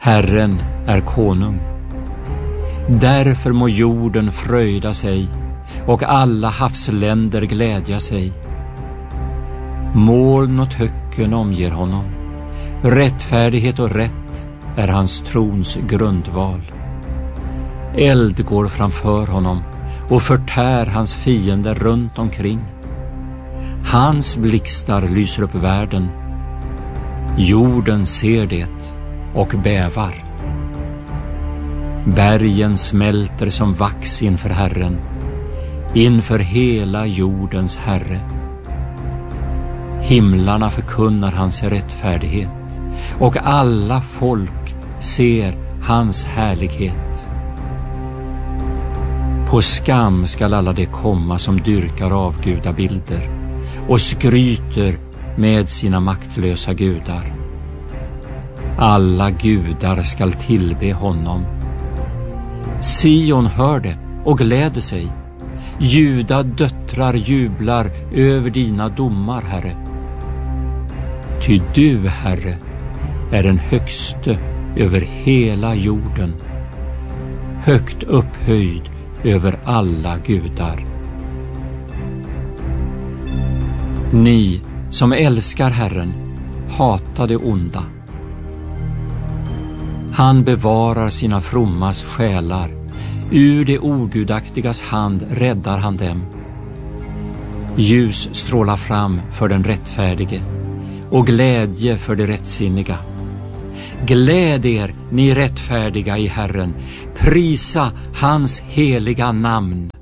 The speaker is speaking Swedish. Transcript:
Herren är konung. Därför må jorden fröjda sig och alla havsländer glädja sig. Moln och töcken omger honom. Rättfärdighet och rätt är hans trons grundval. Eld går framför honom och förtär hans fiender runt omkring. Hans blixtar lyser upp världen. Jorden ser det och bävar. Bergen smälter som vax inför Herren, inför hela jordens Herre. Himlarna förkunnar hans rättfärdighet och alla folk ser hans härlighet. På skam skall alla de komma som dyrkar avgudabilder och skryter med sina maktlösa gudar. Alla gudar skall tillbe honom. Sion hör det och gläder sig. Juda döttrar jublar över dina domar, Herre. Ty du, Herre, är den högste över hela jorden, högt upphöjd över alla gudar. Ni som älskar Herren, hata det onda. Han bevarar sina frommas själar. Ur det ogudaktigas hand räddar han dem. Ljus strålar fram för den rättfärdige och glädje för det rättsinniga. Gläd er, ni rättfärdiga i Herren. Prisa hans heliga namn.